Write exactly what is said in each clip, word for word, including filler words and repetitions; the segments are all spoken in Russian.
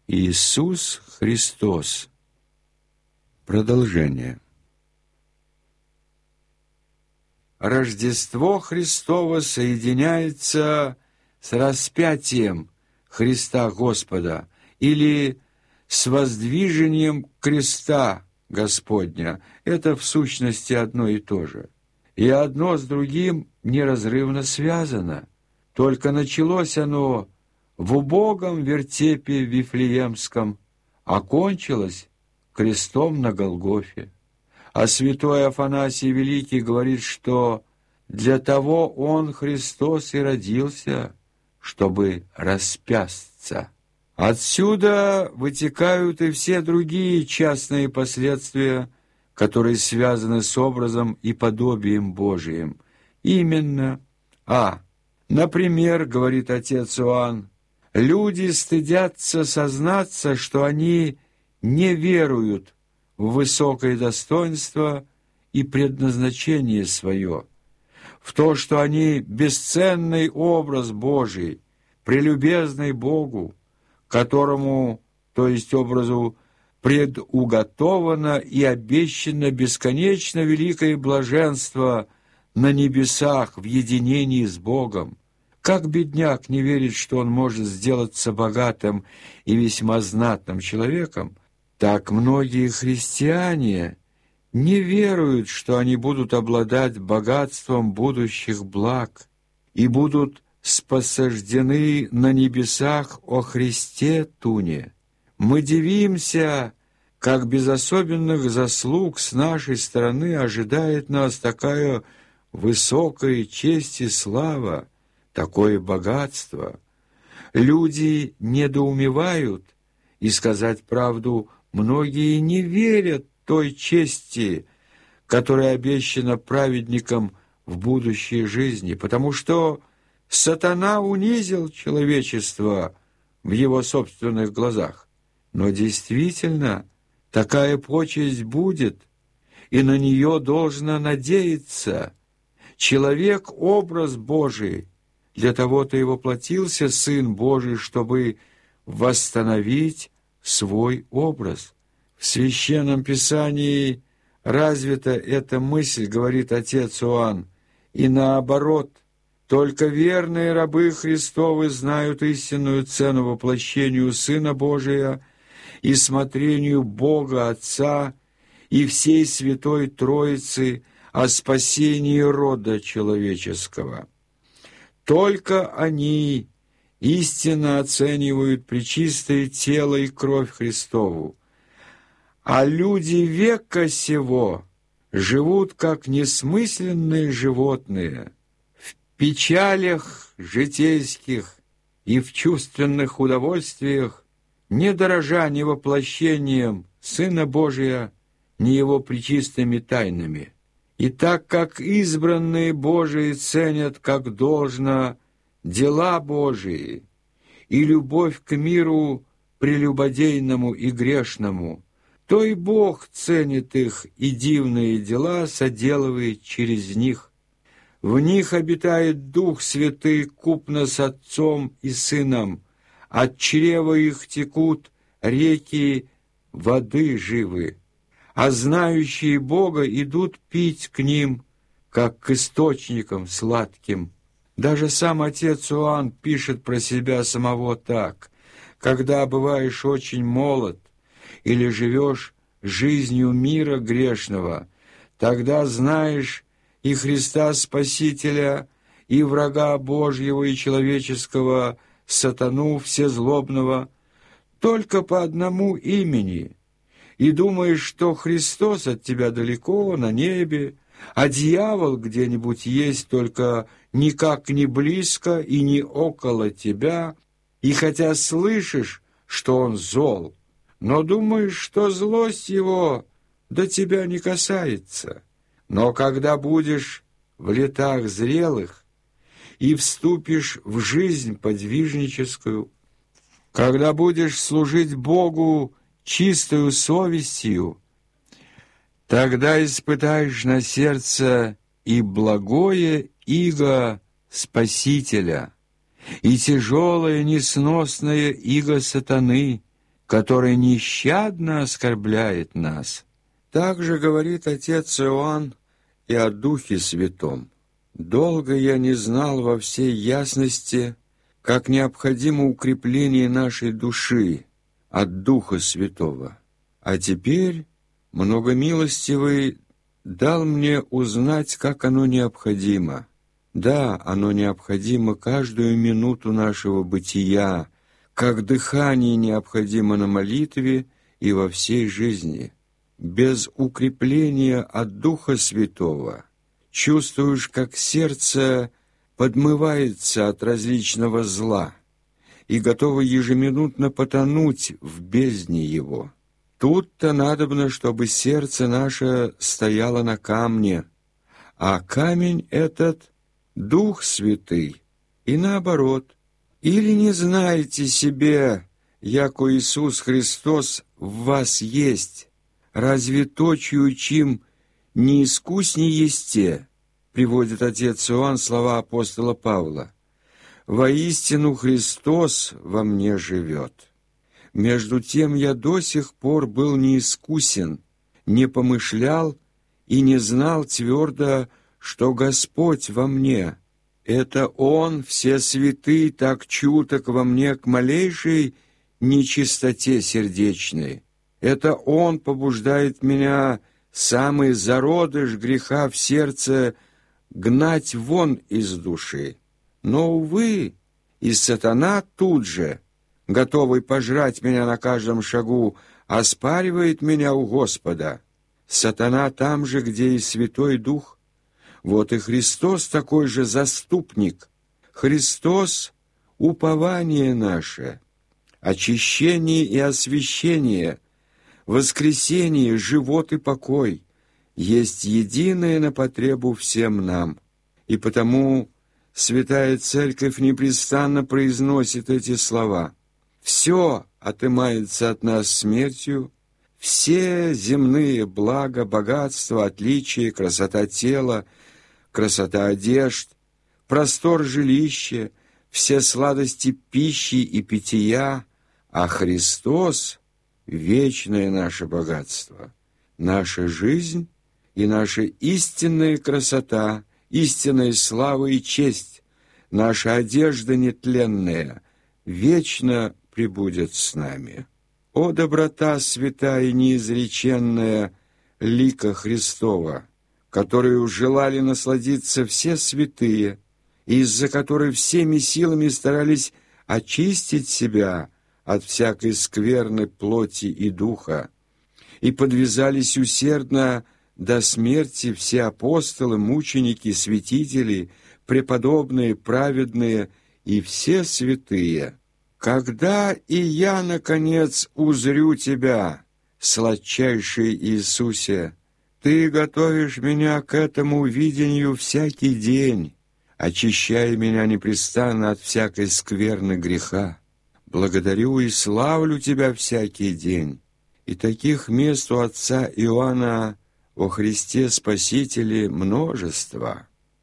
Иисус Христос. Продолжение. Рождество Христово соединяется с распятием Христа Господа или с воздвижением креста Господня. Это в сущности одно и то же. И одно с другим неразрывно связано. Только началось оно в убогом вертепе Вифлеемском, окончилось крестом на Голгофе. А святой Афанасий Великий говорит, что для того Он, Христос, и родился, чтобы распясться. Отсюда вытекают и все другие частные последствия, которые связаны с образом и подобием Божиим. Именно, а, например, говорит отец Иоанн, люди стыдятся сознаться, что они не веруют в высокое достоинство и предназначение свое, в то, что они бесценный образ Божий, прелюбезный Богу, которому, то есть образу, предуготовано и обещано бесконечно великое блаженство на небесах в единении с Богом. Как бедняк не верит, что он может сделаться богатым и весьма знатным человеком, так многие христиане не веруют, что они будут обладать богатством будущих благ и будут спосаждены на небесах о Христе туне. Мы дивимся, как без особенных заслуг с нашей стороны ожидает нас такая высокая честь и слава, такое богатство. Люди недоумевают, и, сказать правду, многие не верят той чести, которая обещана праведникам в будущей жизни, потому что сатана унизил человечество в его собственных глазах. Но действительно, такая почесть будет, и на нее должно надеяться. Человек — образ Божий, для того-то и воплотился Сын Божий, чтобы восстановить свой образ. В Священном Писании развита эта мысль, говорит отец Иоанн, и наоборот, только верные рабы Христовы знают истинную цену воплощению Сына Божия и смотрению Бога Отца и всей Святой Троицы о спасении рода человеческого. Только они истинно оценивают пречистое тело и кровь Христову, а люди века сего живут как несмысленные животные, в печалях житейских и в чувственных удовольствиях, не дорожа ни воплощением Сына Божия, ни Его пречистыми тайнами. И так как избранные Божии ценят как должно дела Божии и любовь к миру прелюбодейному и грешному, то и Бог ценит их и дивные дела соделывает через них. В них обитает Дух Святый купно с Отцом и Сыном, от чрева их текут реки воды живы, а знающие Бога идут пить к ним, как к источникам сладким. Даже сам отец Иоанн пишет про себя самого так: «Когда бываешь очень молод или живешь жизнью мира грешного, тогда знаешь и Христа Спасителя, и врага Божьего и человеческого, сатану всезлобного, только по одному имени, и думаешь, что Христос от тебя далеко, на небе, а дьявол где-нибудь есть, только никак не близко и не около тебя, и хотя слышишь, что он зол, но думаешь, что злость его до тебя не касается. Но когда будешь в летах зрелых и вступишь в жизнь подвижническую, когда будешь служить Богу чистою совестью, тогда испытаешь на сердце и благое иго Спасителя, и тяжелое несносное иго сатаны, который нещадно оскорбляет нас. Также говорит отец Иоанн и о Духе Святом. «Долго я не знал во всей ясности, как необходимо укрепление нашей души от Духа Святого. А теперь многомилостивый дал мне узнать, как оно необходимо. Да, оно необходимо каждую минуту нашего бытия, как дыхание необходимо на молитве и во всей жизни. Без укрепления от Духа Святого чувствуешь, как сердце подмывается от различного зла и готово ежеминутно потонуть в бездне его. Тут-то надобно, чтобы сердце наше стояло на камне, а камень этот — Дух Святый, и наоборот. Или не знаете себе, яко Иисус Христос в вас есть, разве то, чью чим не искусней есте?» Приводит отец Иоанн слова апостола Павла. «Воистину Христос во мне живет. Между тем я до сих пор был неискусен, не помышлял и не знал твердо, что Господь во мне. Это Он, все святые, так чуток во мне к малейшей нечистоте сердечной. Это Он побуждает меня, самый зародыш греха в сердце, гнать вон из души. Но, увы, и сатана тут же, готовый пожрать меня на каждом шагу, оспаривает меня у Господа. Сатана там же, где и Святой Дух. Вот и Христос такой же заступник. Христос — упование наше, очищение и освящение, воскресение, живот и покой есть единое на потребу всем нам. И потому Святая Церковь непрестанно произносит эти слова. Все отымается от нас смертью, все земные блага, богатства, отличия, красота тела, красота одежд, простор жилища, все сладости пищи и питья, а Христос — вечное наше богатство, наша жизнь и наша истинная красота, истинная слава и честь, наша одежда нетленная, вечно пребудет с нами. О, доброта святая и неизреченная лика Христова, которую желали насладиться все святые, и из-за которой всеми силами старались очистить себя от всякой скверной плоти и духа, и подвязались усердно до смерти все апостолы, мученики, святители, преподобные, праведные и все святые. Когда и я, наконец, узрю Тебя, сладчайший Иисусе, Ты готовишь меня к этому видению всякий день, очищая меня непрестанно от всякой скверны греха. Благодарю и славлю Тебя всякий день. И таких мест у отца Иоанна о Христе Спасителе множество.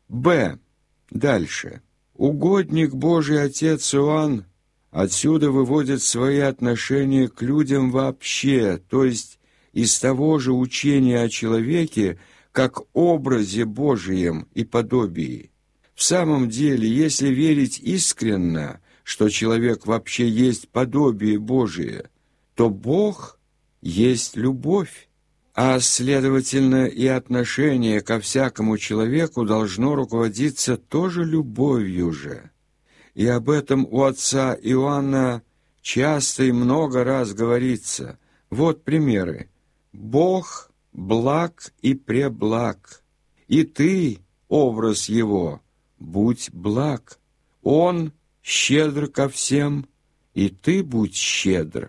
Б. Дальше. Угодник Божий отец Иоанн отсюда выводит свои отношения к людям вообще, то есть из того же учения о человеке, как образе Божием и подобии. В самом деле, если верить искренно, что человек вообще есть подобие Божие, то Бог есть любовь, а, следовательно, и отношение ко всякому человеку должно руководиться тоже любовью же. И об этом у отца Иоанна часто и много раз говорится. Вот примеры. «Бог благ и преблаг, и ты, образ Его, будь благ. Он щедр ко всем, и ты будь щедр.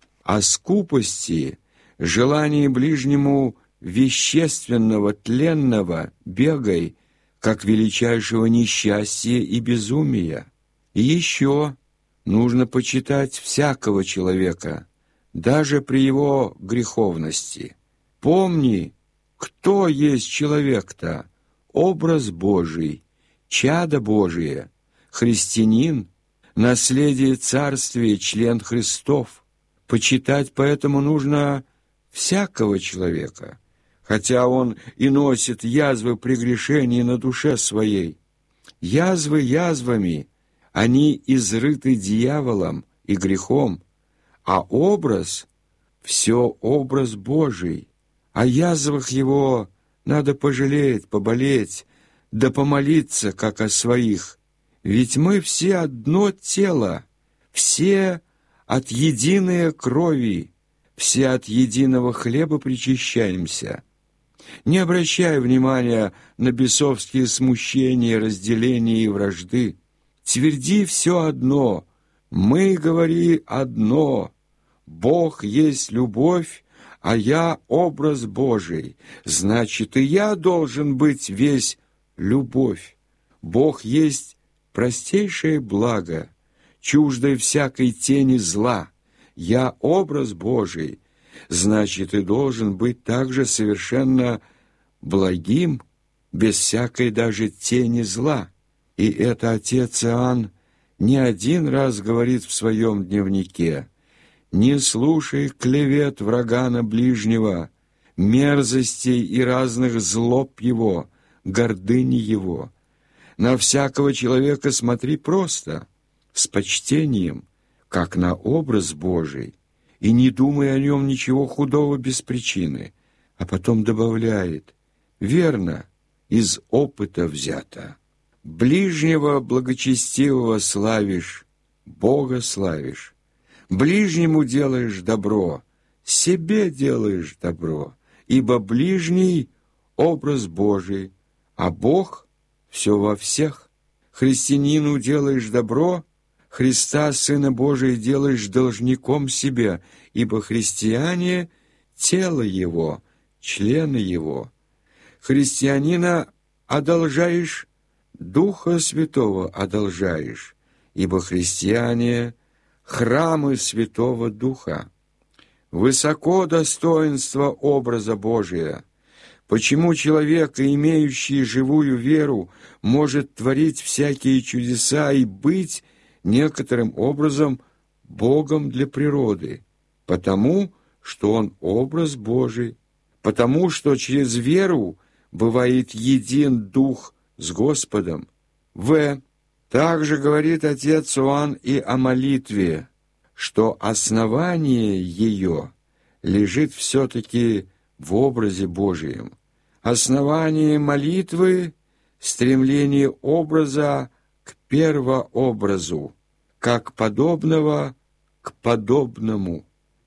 О скупости, желании ближнему вещественного, тленного бегай, как величайшего несчастья и безумия. И еще нужно почитать всякого человека, даже при его греховности. Помни, кто есть человек-то, образ Божий, чадо Божие, христианин, наследие царствия, член Христов. Почитать поэтому нужно всякого человека, хотя он и носит язвы прегрешений на душе своей. Язвы язвами, они изрыты дьяволом и грехом, а образ — все образ Божий. О язвах его надо пожалеть, поболеть, да помолиться, как о своих. Ведь мы все одно тело, все от единой крови, все от единого хлеба причащаемся. Не обращай внимания на бесовские смущения, разделения и вражды. Тверди все одно, мы, говори, одно. Бог есть любовь, а я образ Божий. Значит, и я должен быть весь любовь. Бог есть простейшее благо, чуждое всякой тени зла. Я образ Божий, значит, и должен быть также совершенно благим, без всякой даже тени зла. И это отец Иоанн не один раз говорит в своем дневнике: «Не слушай клевет врага на ближнего, мерзостей и разных злоб его, гордыни его. На всякого человека смотри просто, с почтением, как на образ Божий, и не думай о нем ничего худого без причины». А потом добавляет: «Верно, из опыта взято. Ближнего благочестивого славишь, Бога славишь. Ближнему делаешь добро, себе делаешь добро, ибо ближний — образ Божий, а Бог — все во всех. Христианину делаешь добро, Христа, Сына Божия, делаешь должником себе, ибо христиане — тело Его, члены Его. Христианина одолжаешь, Духа Святого одолжаешь, ибо христиане — храмы Святого Духа. Высоко достоинство образа Божия. Почему человек, имеющий живую веру, может творить всякие чудеса и быть некоторым образом Богом для природы? Потому, что он образ Божий, потому, что через веру бывает един Дух с Господом. В. Также говорит отец Иоанн и о молитве, что основание ее лежит все-таки в образе Божием. Основание молитвы — стремление образа к первообразу, как подобного к подобному.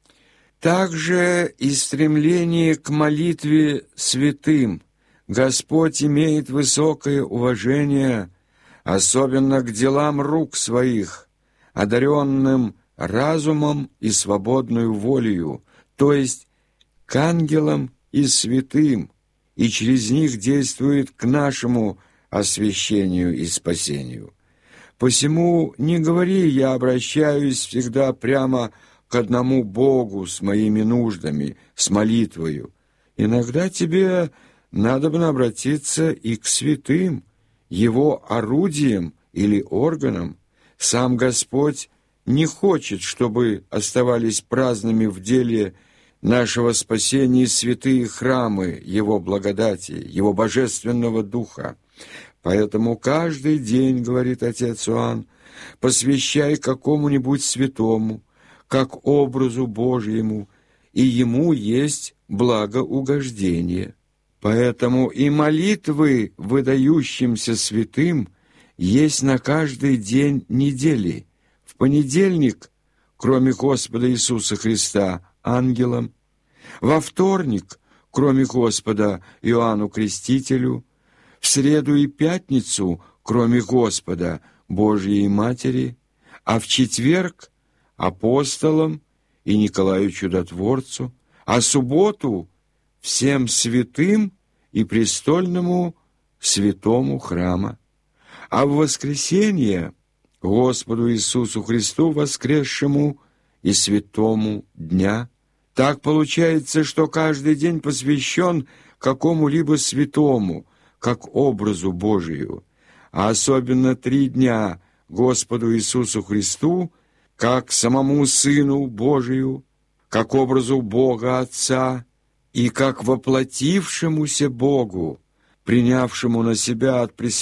Также и стремление к молитве святым. Господь имеет высокое уважение, особенно к делам рук своих, одаренным разумом и свободную волею, то есть к ангелам и святым, и через них действует к нашему освящению и спасению. Посему не говори: «Я обращаюсь всегда прямо к одному Богу с моими нуждами, с молитвою». Иногда тебе надобно обратиться и к святым, Его орудием или органом. Сам Господь не хочет, чтобы оставались праздными в деле нашего спасения святые храмы Его благодати, Его божественного Духа. Поэтому каждый день, говорит отец Иоанн, посвящай какому-нибудь святому, как образу Божьему, и ему есть благоугождение. Поэтому и молитвы выдающимся святым есть на каждый день недели. В понедельник, кроме Господа Иисуса Христа, ангелам; во вторник, кроме Господа, Иоанну Крестителю; в среду и пятницу, кроме Господа, Божьей Матери; а в четверг — апостолам и Николаю Чудотворцу; а субботу — всем святым и престольному святому храма; а в воскресенье — Господу Иисусу Христу воскресшему и святому дня. Так получается, что каждый день посвящен какому-либо святому, как образу Божию, а особенно три дня Господу Иисусу Христу, как самому Сыну Божию, как образу Бога Отца и как воплотившемуся Богу, принявшему на себя от Пресвятого